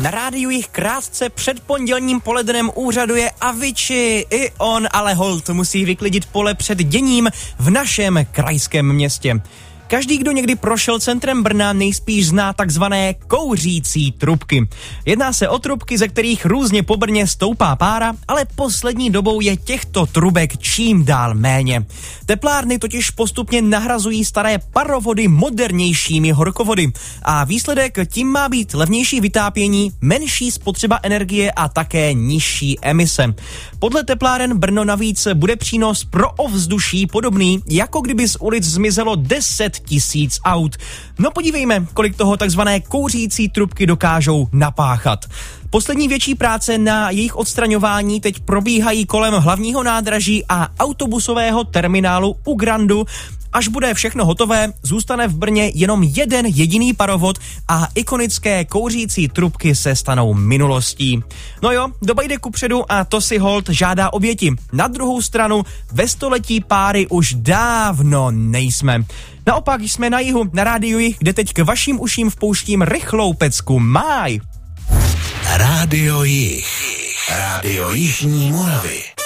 Na rádiu jich krátce před pondělním polednem úřaduje Avicii. I on ale holt musí vyklidit pole před děním v našem krajském městě. Každý, kdo někdy prošel centrem Brna, nejspíš zná takzvané kouřící trubky. Jedná se o trubky, ze kterých různě po Brně stoupá pára, ale poslední dobou je těchto trubek čím dál méně. Teplárny totiž postupně nahrazují staré parovody modernějšími horkovody a výsledek tím má být levnější vytápění, menší spotřeba energie a také nižší emise. Podle tepláren Brno navíc bude přínos pro ovzduší podobný, jako kdyby z ulic zmizelo 10 000 aut. No podívejme, kolik toho takzvané kouřící trubky dokážou napáchat. Poslední větší práce na jejich odstraňování teď probíhají kolem hlavního nádraží a autobusového terminálu u Grandu. Až bude všechno hotové, zůstane v Brně jenom jeden jediný parovod a ikonické kouřící trubky se stanou minulostí. No jo, doba jde kupředu a to si holt žádá oběti. Na druhou stranu ve století páry už dávno nejsme. Naopak jsme na jihu, na rádiu Jih, kde teď k vašim uším vpouštím rychlou pecku Máj. Rádio Jih. Rádio Jižní Moravy.